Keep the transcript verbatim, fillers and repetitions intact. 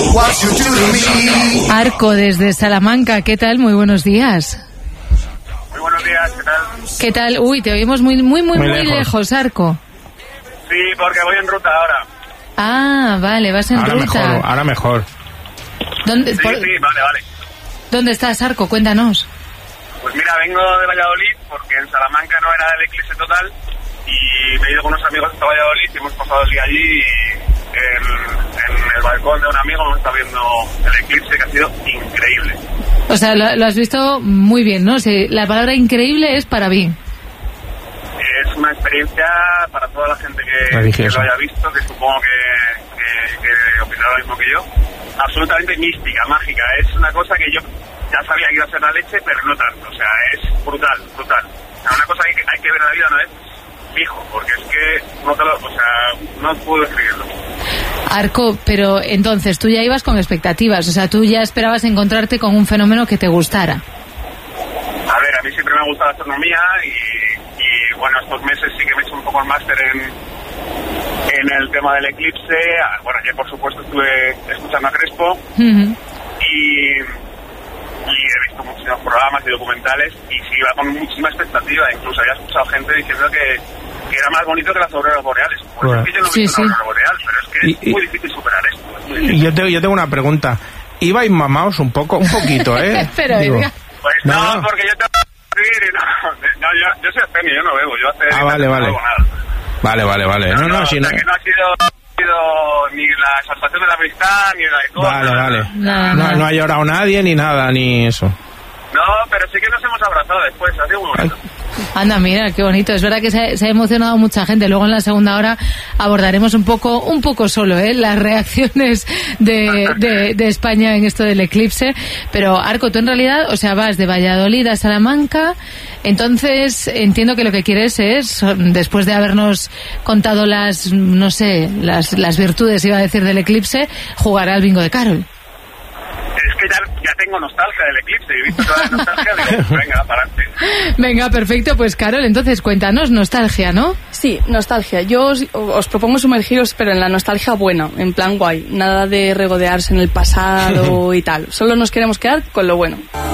Arco desde Salamanca, ¿qué tal? Muy buenos días. Muy buenos días, ¿qué tal? ¿Qué tal? Uy, te oímos muy, muy, muy, muy, muy lejos. lejos, Arco. Sí, porque voy en ruta ahora. Ah, vale, vas en ahora ruta. Mejor, ahora mejor. ¿Dónde, sí, por... sí, vale, vale. ¿Dónde estás, Arco? Cuéntanos. Pues mira, vengo de Valladolid porque en Salamanca no era el eclipse total y me he ido con unos amigos hasta Valladolid y hemos pasado el día allí en, en el balcón de un amigo, hemos estado viendo el eclipse que ha sido increíble. O sea, lo, lo has visto muy bien, ¿no? Sí, la palabra increíble es para bien. Es una experiencia para toda la gente que, que lo haya visto, que supongo que, que, que opinará lo mismo que yo. Absolutamente mística, mágica. Es una cosa que yo ya sabía que iba a ser la leche, pero no tanto. O sea, es brutal, brutal. O sea, una cosa que hay que ver en la vida una vez fijo, porque es que no te lo, o sea, no puedo describirlo. Arco, pero entonces tú ya ibas con expectativas, o sea, tú ya esperabas encontrarte con un fenómeno que te gustara. A ver, a mí siempre me ha gustado la astronomía y, y bueno, estos meses sí que me he hecho un poco el máster en, en el tema del eclipse. Bueno, yo por supuesto estuve escuchando a Crespo uh-huh. y, y he visto muchísimos programas y documentales y sí iba con muchísima expectativa, incluso había escuchado gente diciendo que que era más bonito que las auroras boreales. Pues bueno. Es que yo no he sí, visto sí. una aurora boreal, pero es que es y, muy difícil superar esto. Muy difícil. Yo, tengo, yo tengo una pregunta. ¿Ibais mamaos un poco? Un poquito, ¿eh? Pero, Digo, pues no, no, porque yo tengo que decir, no, no, yo, yo soy abstemio, yo no bebo, yo hace ah, vale, vale. no bebo nada. Vale, vale, vale. No, no, no, no, si o no... sea, que no ha sido, ha sido ni la exaltación de la amistad, ni la de todo. Vale, vale. No, no, no ha llorado nadie, ni nada, ni eso. No, pero sí que nos hemos abrazado después, ha sido muy bonito. Anda, mira, qué bonito. Es verdad que se, se ha emocionado mucha gente. Luego en la segunda hora abordaremos un poco, un poco solo, ¿eh? las reacciones de, de, de España en esto del eclipse. Pero, Arco, tú en realidad, o sea, vas de Valladolid a Salamanca. Entonces, entiendo que lo que quieres es, después de habernos contado las, no sé, las, las virtudes, iba a decir, del eclipse, jugar al bingo de Carol. Es que ya, ya tengo nostalgia del eclipse, he visto toda la nostalgia, digo, venga, para adelante. Venga, perfecto, pues Carol, entonces cuéntanos, nostalgia, ¿no? Sí, nostalgia. Yo os, os propongo sumergiros, pero en la nostalgia buena, en plan guay, nada de regodearse en el pasado y tal. Solo nos queremos quedar con lo bueno.